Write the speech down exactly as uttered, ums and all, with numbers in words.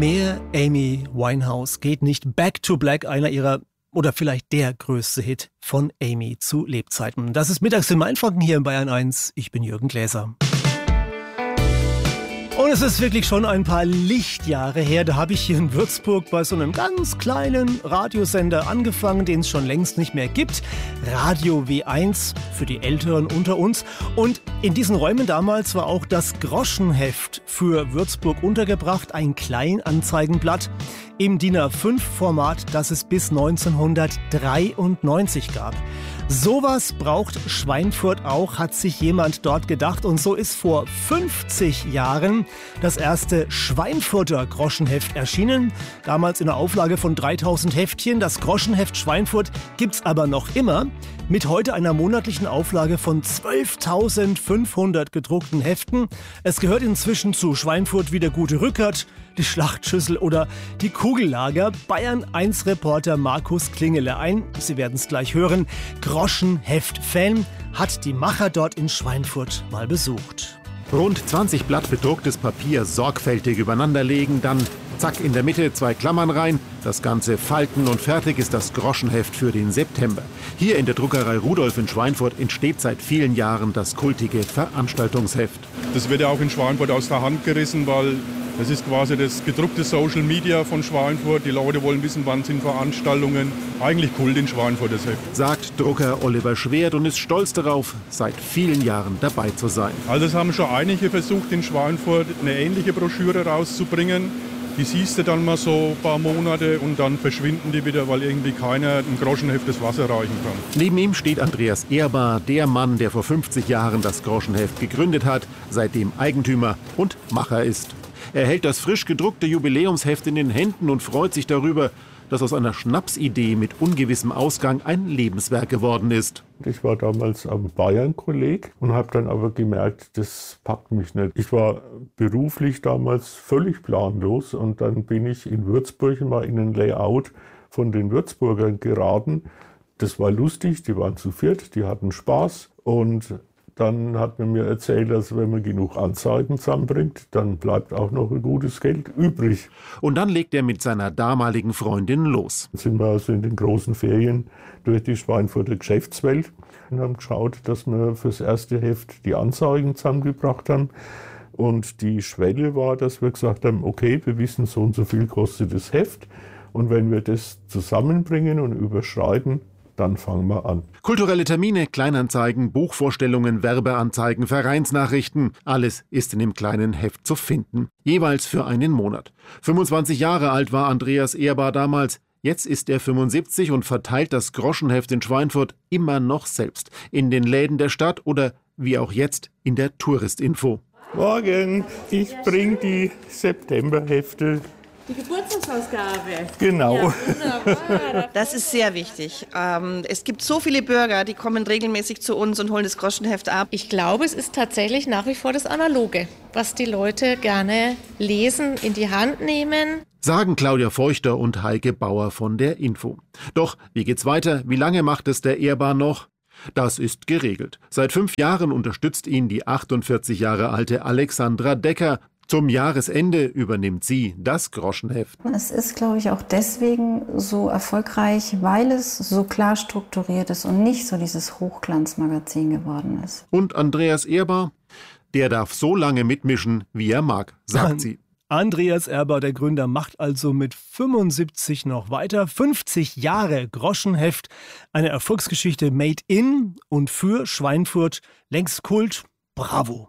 Mehr Amy Winehouse geht nicht. Back to Black, einer ihrer oder vielleicht der größte Hit von Amy zu Lebzeiten. Das ist mittags in Mainfranken hier in Bayern eins. Ich bin Jürgen Gläser. Und es ist wirklich schon ein paar Lichtjahre her, da habe ich hier in Würzburg bei so einem ganz kleinen Radiosender angefangen, den es schon längst nicht mehr gibt. Radio W eins für die Älteren unter uns. Und in diesen Räumen damals war auch das Groschenheft für Würzburg untergebracht, ein Kleinanzeigenblatt im D I N A fünf Format, das es bis neunzehnhundertdreiundneunzig gab. Sowas braucht Schweinfurt auch, hat sich jemand dort gedacht. Und so ist vor fünfzig Jahren das erste Schweinfurter Groschenheft erschienen. Damals in einer Auflage von dreitausend Heftchen. Das Groschenheft Schweinfurt gibt's aber noch immer. Mit heute einer monatlichen Auflage von zwölftausendfünfhundert gedruckten Heften. Es gehört inzwischen zu Schweinfurt wie der gute Rückert, die Schlachtschüssel oder die Kugellager. Bayern eins Reporter Markus Klingele ein, Sie werden es gleich hören, Groschenheft-Fan, hat die Macher dort in Schweinfurt mal besucht. Rund zwanzig Blatt bedrucktes Papier sorgfältig übereinanderlegen, dann zack in der Mitte zwei Klammern rein, das Ganze falten und fertig ist das Groschenheft für den September. Hier in der Druckerei Rudolf in Schweinfurt entsteht seit vielen Jahren das kultige Veranstaltungsheft. Das wird ja auch in Schweinfurt aus der Hand gerissen, weil das ist quasi das gedruckte Social Media von Schweinfurt. Die Leute wollen wissen, wann sind Veranstaltungen. Eigentlich Kult in Schweinfurt, das Heft. Sagt Drucker Oliver Schwert und ist stolz darauf, seit vielen Jahren dabei zu sein. Also es haben schon einige versucht, in Schweinfurt eine ähnliche Broschüre rauszubringen. Die siehst du dann mal so ein paar Monate und dann verschwinden die wieder, weil irgendwie keiner im Groschenheft das Wasser reichen kann. Neben ihm steht Andreas Ehrbar, der Mann, der vor fünfzig Jahren das Groschenheft gegründet hat, seitdem Eigentümer und Macher ist. Er hält das frisch gedruckte Jubiläumsheft in den Händen und freut sich darüber, dass aus einer Schnapsidee mit ungewissem Ausgang ein Lebenswerk geworden ist. Ich war damals am Bayern-Kolleg und habe dann aber gemerkt, das packt mich nicht. Ich war beruflich damals völlig planlos und dann bin ich in Würzburg mal in ein Layout von den Würzburgern geraten. Das war lustig, die waren zu viert, die hatten Spaß und dann hat man mir erzählt, dass wenn man genug Anzeigen zusammenbringt, dann bleibt auch noch ein gutes Geld übrig. Und dann legt er mit seiner damaligen Freundin los. Dann sind wir also in den großen Ferien durch die Schweinfurter Geschäftswelt und haben geschaut, dass wir fürs erste Heft die Anzeigen zusammengebracht haben. Und die Schwelle war, dass wir gesagt haben, okay, wir wissen, so und so viel kostet das Heft. Und wenn wir das zusammenbringen und überschreiten, dann fangen wir an. Kulturelle Termine, Kleinanzeigen, Buchvorstellungen, Werbeanzeigen, Vereinsnachrichten, alles ist in dem kleinen Heft zu finden. Jeweils für einen Monat. fünfundzwanzig Jahre alt war Andreas Ehrbar damals. Jetzt ist er fünfundsiebzig und verteilt das Groschenheft in Schweinfurt immer noch selbst. In den Läden der Stadt oder wie auch jetzt in der Touristinfo. Morgen, ich bringe die Septemberhefte. Die Geburtstagsausgabe. Genau. Ja, wunderbar. Das ist sehr wichtig. Ähm, es gibt so viele Bürger, die kommen regelmäßig zu uns und holen das Groschenheft ab. Ich glaube, es ist tatsächlich nach wie vor das Analoge, was die Leute gerne lesen, in die Hand nehmen. Sagen Claudia Feuchter und Heike Bauer von der Info. Doch, wie geht's weiter? Wie lange macht es der Ehrbar noch? Das ist geregelt. Seit fünf Jahren unterstützt ihn die achtundvierzig Jahre alte Alexandra Decker. Zum Jahresende übernimmt sie das Groschenheft. Es ist, glaube ich, auch deswegen so erfolgreich, weil es so klar strukturiert ist und nicht so dieses Hochglanzmagazin geworden ist. Und Andreas Ehrbar, der darf so lange mitmischen, wie er mag, sagt sie. Andreas Ehrbar, der Gründer, macht also mit fünfundsiebzig noch weiter. fünfzig Jahre Groschenheft, eine Erfolgsgeschichte made in und für Schweinfurt, längst Kult. Bravo!